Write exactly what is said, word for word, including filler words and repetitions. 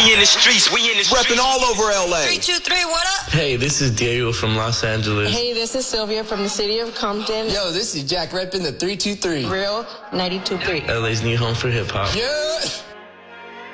We in the streets, we in the streets. Repping all over L A. Three, two, three, what up? Hey, this is Diego from Los Angeles. Hey, this is Sylvia from the city of Compton. Yo, this is Jack repping the three two three. Real ninety-two point three. L A's new home for hip hop. Yeah.